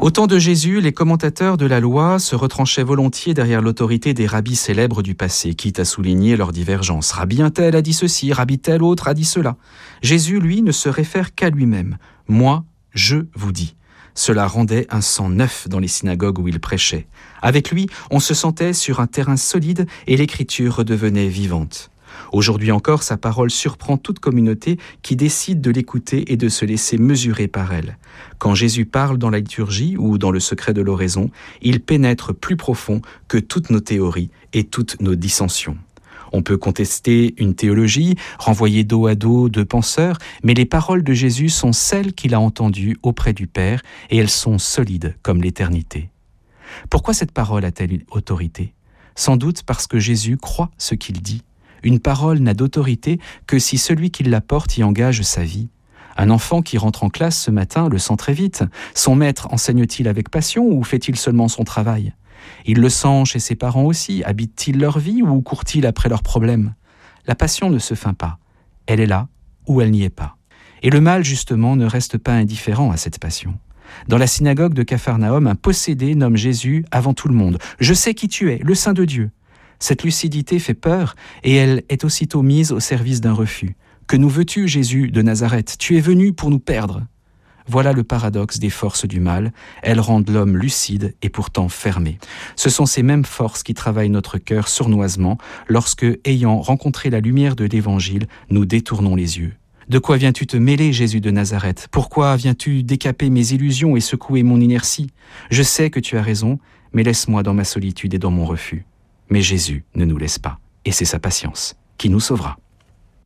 Au temps de Jésus, les commentateurs de la loi se retranchaient volontiers derrière l'autorité des rabbis célèbres du passé, quitte à souligner leurs divergences. Rabbi un tel a dit ceci, rabbi tel autre a dit cela. Jésus, lui, ne se réfère qu'à lui-même. « Moi, je vous dis ». Cela rendait un sang neuf dans les synagogues où il prêchait. Avec lui, on se sentait sur un terrain solide et l'écriture redevenait vivante. Aujourd'hui encore, sa parole surprend toute communauté qui décide de l'écouter et de se laisser mesurer par elle. Quand Jésus parle dans la liturgie ou dans le secret de l'oraison, il pénètre plus profond que toutes nos théories et toutes nos dissensions. On peut contester une théologie, renvoyer dos à dos deux penseurs, mais les paroles de Jésus sont celles qu'il a entendues auprès du Père et elles sont solides comme l'éternité. Pourquoi cette parole a-t-elle autorité ? Sans doute parce que Jésus croit ce qu'il dit. Une parole n'a d'autorité que si celui qui la porte y engage sa vie. Un enfant qui rentre en classe ce matin le sent très vite. Son maître enseigne-t-il avec passion ou fait-il seulement son travail ? Il le sent chez ses parents aussi. Habitent-ils leur vie ou courent-ils après leurs problèmes ? La passion ne se feint pas. Elle est là ou elle n'y est pas. Et le mal, justement, ne reste pas indifférent à cette passion. Dans la synagogue de Capharnaüm, un possédé nomme Jésus avant tout le monde. « Je sais qui tu es, le Saint de Dieu ». Cette lucidité fait peur et elle est aussitôt mise au service d'un refus. « Que nous veux-tu, Jésus de Nazareth ? Tu es venu pour nous perdre ». Voilà le paradoxe des forces du mal. Elles rendent l'homme lucide et pourtant fermé. Ce sont ces mêmes forces qui travaillent notre cœur sournoisement lorsque, ayant rencontré la lumière de l'Évangile, nous détournons les yeux. De quoi viens-tu te mêler, Jésus de Nazareth ? Pourquoi viens-tu décaper mes illusions et secouer mon inertie ? Je sais que tu as raison, mais laisse-moi dans ma solitude et dans mon refus. Mais Jésus ne nous laisse pas, et c'est sa patience qui nous sauvera.